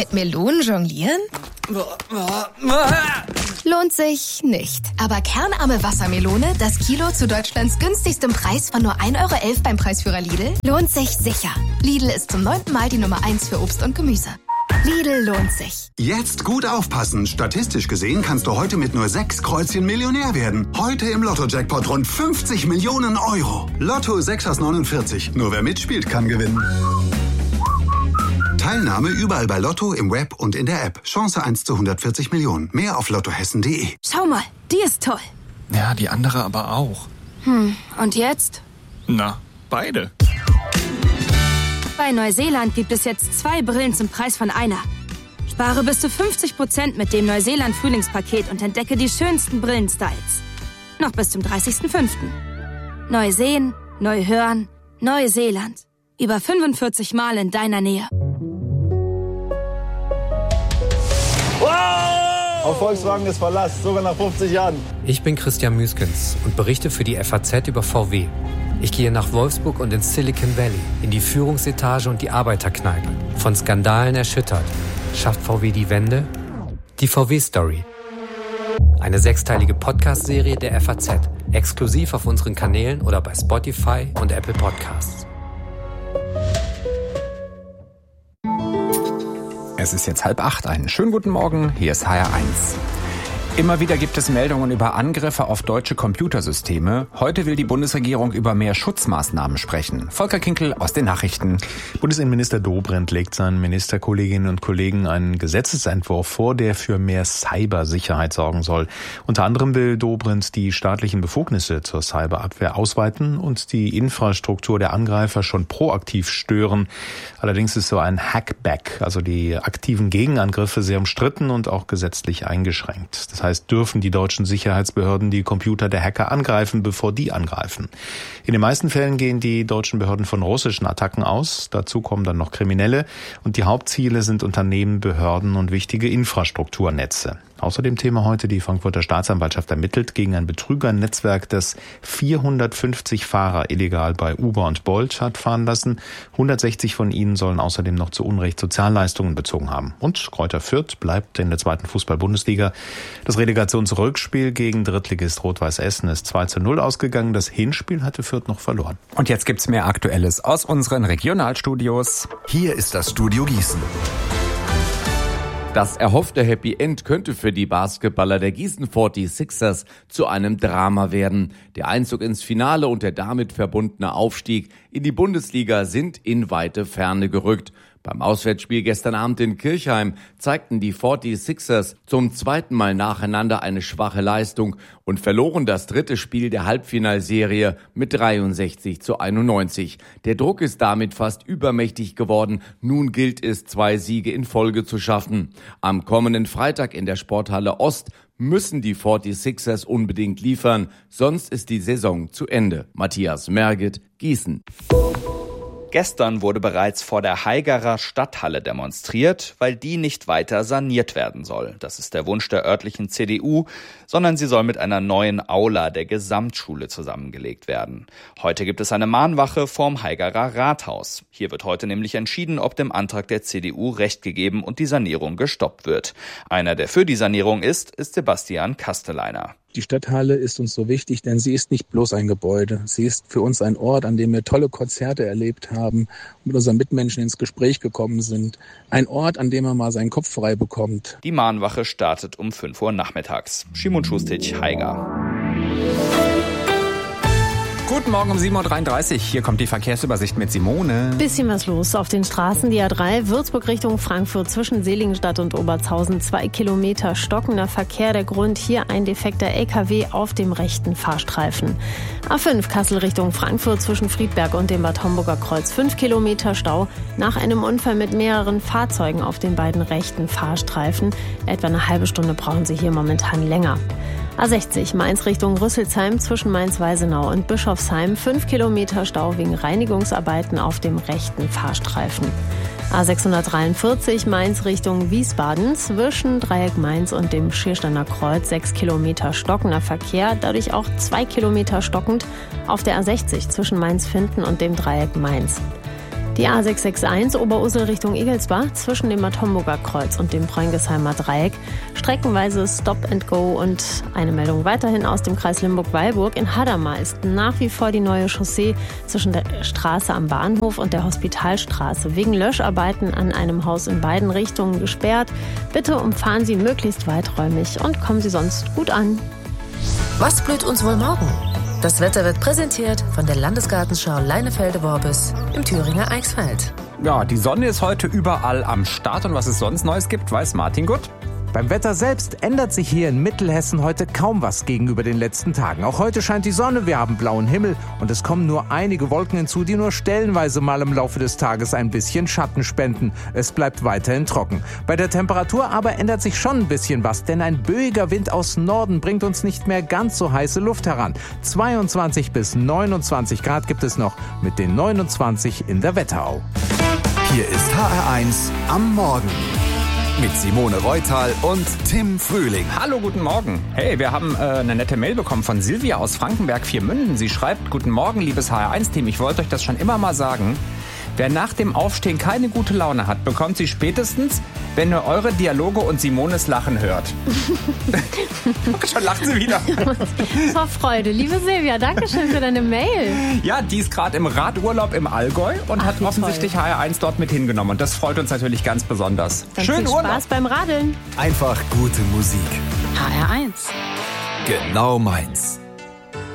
Mit Melonen jonglieren? Lohnt sich nicht. Aber kernarme Wassermelone, das Kilo zu Deutschlands günstigstem Preis von nur 1,11 € beim Preisführer Lidl, lohnt sich sicher. Lidl ist zum 9. Mal die Nummer 1 für Obst und Gemüse. Lidl lohnt sich. Jetzt gut aufpassen. Statistisch gesehen kannst du heute mit nur 6 Kreuzchen Millionär werden. Heute im Lotto-Jackpot rund 50 Millionen €. Lotto 6 aus 49. Nur wer mitspielt, kann gewinnen. Teilnahme überall bei Lotto, im Web und in der App. Chance 1 zu 140 Millionen. Mehr auf lottohessen.de. Schau mal, die ist toll. Ja, die andere aber auch. Und jetzt? Na, beide. Bei Neuseeland gibt es jetzt 2 Brillen zum Preis von einer. Spare bis zu 50% mit dem Neuseeland-Frühlingspaket und entdecke die schönsten Brillenstyles. Noch bis zum 30.05. Neu sehen, neu hören, Neuseeland. Über 45 Mal in deiner Nähe. Auf Volkswagen ist Verlass, sogar nach 50 Jahren. Ich bin Christian Müskens und berichte für die FAZ über VW. Ich gehe nach Wolfsburg und ins Silicon Valley, in die Führungsetage und die Arbeiterkneipe. Von Skandalen erschüttert. Schafft VW die Wende? Die VW-Story. Eine 6-teilige Podcast-Serie der FAZ. Exklusiv auf unseren Kanälen oder bei Spotify und Apple Podcasts. Es ist jetzt 7:30. Einen schönen guten Morgen, hier ist HR1. Immer wieder gibt es Meldungen über Angriffe auf deutsche Computersysteme. Heute will die Bundesregierung über mehr Schutzmaßnahmen sprechen. Volker Kinkel aus den Nachrichten. Bundesinnenminister Dobrindt legt seinen Ministerkolleginnen und Kollegen einen Gesetzesentwurf vor, der für mehr Cybersicherheit sorgen soll. Unter anderem will Dobrindt die staatlichen Befugnisse zur Cyberabwehr ausweiten und die Infrastruktur der Angreifer schon proaktiv stören. Allerdings ist so ein Hackback, also die aktiven Gegenangriffe, sehr umstritten und auch gesetzlich eingeschränkt. Das heißt, dürfen die deutschen Sicherheitsbehörden die Computer der Hacker angreifen, bevor die angreifen. In den meisten Fällen gehen die deutschen Behörden von russischen Attacken aus. Dazu kommen dann noch Kriminelle. Und die Hauptziele sind Unternehmen, Behörden und wichtige Infrastrukturnetze. Außerdem Thema heute: Die Frankfurter Staatsanwaltschaft ermittelt gegen ein Betrügernetzwerk, das 450 Fahrer illegal bei Uber und Bolt hat fahren lassen. 160 von ihnen sollen außerdem noch zu Unrecht Sozialleistungen bezogen haben. Und Greuther Fürth bleibt in der 2. Fußball-Bundesliga. Das Relegationsrückspiel gegen Drittligist Rot-Weiß Essen ist 2:0 ausgegangen. Das Hinspiel hatte Fürth noch verloren. Und jetzt gibt's mehr Aktuelles aus unseren Regionalstudios. Hier ist das Studio Gießen. Das erhoffte Happy End könnte für die Basketballer der Gießen 46ers zu einem Drama werden. Der Einzug ins Finale und der damit verbundene Aufstieg in die Bundesliga sind in weite Ferne gerückt. Beim Auswärtsspiel gestern Abend in Kirchheim zeigten die 46ers zum 2. Mal nacheinander eine schwache Leistung und verloren das 3. Spiel der Halbfinalserie mit 63:91. Der Druck ist damit fast übermächtig geworden. Nun gilt es, 2 Siege in Folge zu schaffen. Am kommenden Freitag in der Sporthalle Ost müssen die 46ers unbedingt liefern, sonst ist die Saison zu Ende. Matthias Merget, Gießen. Gestern wurde bereits vor der Haigerer Stadthalle demonstriert, weil die nicht weiter saniert werden soll. Das ist der Wunsch der örtlichen CDU, sondern sie soll mit einer neuen Aula der Gesamtschule zusammengelegt werden. Heute gibt es eine Mahnwache vorm Haigerer Rathaus. Hier wird heute nämlich entschieden, ob dem Antrag der CDU Recht gegeben und die Sanierung gestoppt wird. Einer, der für die Sanierung ist Sebastian Kasteleiner. Die Stadthalle ist uns so wichtig, denn sie ist nicht bloß ein Gebäude. Sie ist für uns ein Ort, an dem wir tolle Konzerte erlebt haben, mit unseren Mitmenschen ins Gespräch gekommen sind. Ein Ort, an dem man mal seinen Kopf frei bekommt. Die Mahnwache startet um 5 Uhr nachmittags. Schimon Schustic, Haiger. Guten Morgen um 7:33 Uhr. Hier kommt die Verkehrsübersicht mit Simone. Bisschen was los auf den Straßen. Die A3 Würzburg Richtung Frankfurt zwischen Seligenstadt und Obertshausen. 2 Kilometer stockender Verkehr. Der Grund hier ein defekter LKW auf dem rechten Fahrstreifen. A5 Kassel Richtung Frankfurt zwischen Friedberg und dem Bad Homburger Kreuz. 5 Kilometer Stau nach einem Unfall mit mehreren Fahrzeugen auf den beiden rechten Fahrstreifen. Etwa eine halbe Stunde brauchen Sie hier momentan länger. A60 Mainz Richtung Rüsselsheim zwischen Mainz-Weisenau und Bischofsheim. 5 Kilometer Stau wegen Reinigungsarbeiten auf dem rechten Fahrstreifen. A643 Mainz Richtung Wiesbaden zwischen Dreieck Mainz und dem Schiersteiner Kreuz. 6 Kilometer stockender Verkehr, dadurch auch 2 Kilometer stockend auf der A60 zwischen Mainz-Finden und dem Dreieck Mainz. Die A661 Oberursel Richtung Igelsbach zwischen dem Bad Homburger Kreuz und dem Preungesheimer Dreieck. Streckenweise Stop and Go und eine Meldung weiterhin aus dem Kreis Limburg-Weilburg. In Hadamar ist nach wie vor die neue Chaussee zwischen der Straße am Bahnhof und der Hospitalstraße wegen Löscharbeiten an einem Haus in beiden Richtungen gesperrt. Bitte umfahren Sie möglichst weiträumig und kommen Sie sonst gut an. Was blüht uns wohl morgen? Das Wetter wird präsentiert von der Landesgartenschau Leinefelde-Worbis im Thüringer Eichsfeld. Ja, die Sonne ist heute überall am Start und was es sonst Neues gibt, weiß Martin Gutt. Beim Wetter selbst ändert sich hier in Mittelhessen heute kaum was gegenüber den letzten Tagen. Auch heute scheint die Sonne, wir haben blauen Himmel und es kommen nur einige Wolken hinzu, die nur stellenweise mal im Laufe des Tages ein bisschen Schatten spenden. Es bleibt weiterhin trocken. Bei der Temperatur aber ändert sich schon ein bisschen was, denn ein böiger Wind aus Norden bringt uns nicht mehr ganz so heiße Luft heran. 22 bis 29 Grad gibt es noch mit den 29 in der Wetterau. Hier ist HR1 am Morgen. Mit Simone Reutal und Tim Frühling. Hallo, guten Morgen. Hey, wir haben eine nette Mail bekommen von Silvia aus Frankenberg-Viermünden. Sie schreibt, guten Morgen, liebes HR1-Team. Ich wollte euch das schon immer mal sagen. Wer nach dem Aufstehen keine gute Laune hat, bekommt sie spätestens, wenn ihr eure Dialoge und Simones Lachen hört. Schon lacht sie wieder. Vor Freude. Liebe Silvia, danke schön für deine Mail. Ja, die ist gerade im Radurlaub im Allgäu und hat offensichtlich HR1 dort mit hingenommen. Und das freut uns natürlich ganz besonders. Dann schönen Urlaub. Spaß beim Radeln. Einfach gute Musik. HR1. Genau meins.